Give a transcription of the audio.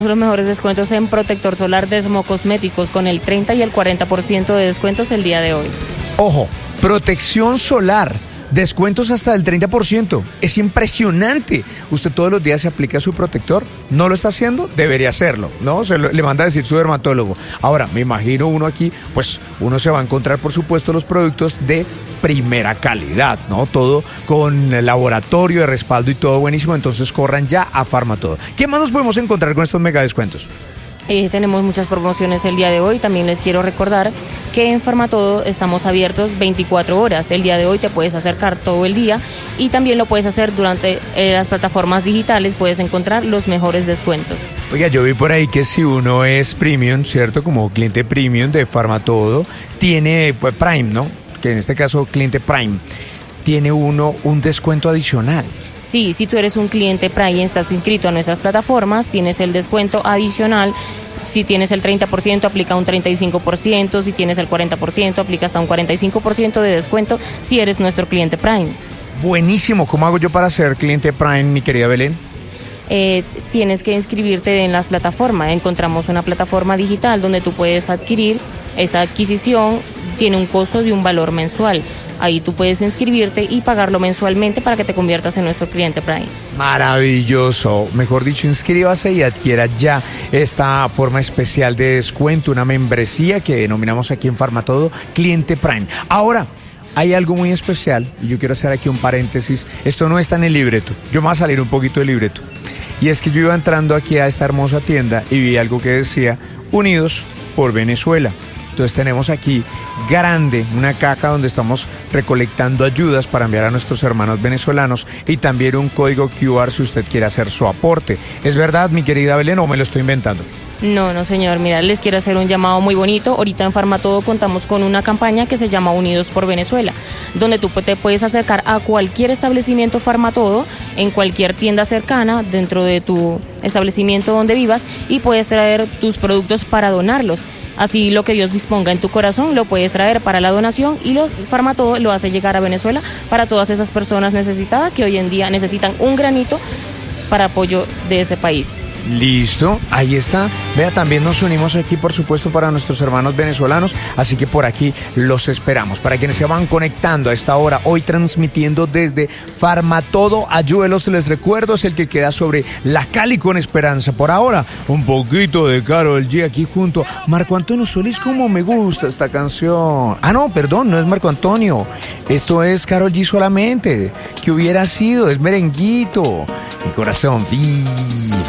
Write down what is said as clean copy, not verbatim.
Los mejores descuentos en protector solar de Dermocosméticos con el 30 y el 40% de descuentos el día de hoy. Ojo, protección solar. Descuentos hasta del 30%. Es impresionante. ¿Usted todos los días se aplica su protector? ¿No lo está haciendo? Debería hacerlo, ¿no? Le manda a decir su dermatólogo. Ahora, me imagino uno aquí, pues uno se va a encontrar, por supuesto, los productos de primera calidad, ¿no? Todo con el laboratorio de respaldo y todo buenísimo. Entonces corran ya a Farmatodo. ¿Qué más nos podemos encontrar con estos mega descuentos? Tenemos muchas promociones el día de hoy. También les quiero recordar que en Farmatodo estamos abiertos 24 horas. El día de hoy te puedes acercar todo el día y también lo puedes hacer durante las plataformas digitales. Puedes encontrar los mejores descuentos. Oiga, yo vi por ahí que si uno es premium, ¿cierto? Como cliente premium de Farmatodo, tiene pues, Prime, ¿no? Que en este caso cliente Prime, tiene uno un descuento adicional. Sí, si tú eres un cliente Prime y estás inscrito a nuestras plataformas, tienes el descuento adicional. Si tienes el 30%, aplica un 35%. Si tienes el 40%, aplica hasta un 45% de descuento si eres nuestro cliente Prime. Buenísimo. ¿Cómo hago yo para ser cliente Prime, mi querida Belén? Tienes que inscribirte en la plataforma. Encontramos una plataforma digital donde tú puedes adquirir esa adquisición. Tiene un costo de un valor mensual. Ahí tú puedes inscribirte y pagarlo mensualmente para que te conviertas en nuestro cliente Prime. Maravilloso. Mejor dicho, inscríbase y adquiera ya esta forma especial de descuento, una membresía que denominamos aquí en Farmatodo Cliente Prime. Ahora, hay algo muy especial y yo quiero hacer aquí un paréntesis. Esto no está en el libreto. Yo me voy a salir un poquito del libreto. Y es que yo iba entrando aquí a esta hermosa tienda y vi algo que decía Unidos por Venezuela. Entonces tenemos aquí grande una caja donde estamos recolectando ayudas para enviar a nuestros hermanos venezolanos y también un código QR si usted quiere hacer su aporte. ¿Es verdad, mi querida Belén, o me lo estoy inventando? No, señor. Mira, les quiero hacer un llamado muy bonito. Ahorita en Farmatodo contamos con una campaña que se llama Unidos por Venezuela, donde tú te puedes acercar a cualquier establecimiento Farmatodo, en cualquier tienda cercana, dentro de tu establecimiento donde vivas, y puedes traer tus productos para donarlos. Así lo que Dios disponga en tu corazón lo puedes traer para la donación y Farmatodo lo hace llegar a Venezuela para todas esas personas necesitadas que hoy en día necesitan un granito para apoyo de ese país. Listo, ahí está. Vea, también nos unimos aquí, por supuesto, para nuestros hermanos venezolanos, así que por aquí los esperamos. Para quienes se van conectando a esta hora, hoy transmitiendo desde Farmatodo, ayúdelos, les recuerdo, es el que queda sobre La Cali con Esperanza. Por ahora, un poquito de Karol G aquí junto a Marco Antonio Solís. Como me gusta esta canción. Ah, no, perdón, no es Marco Antonio. Esto es Karol G solamente. ¿Qué hubiera sido? Es merenguito. Mi corazón vibra.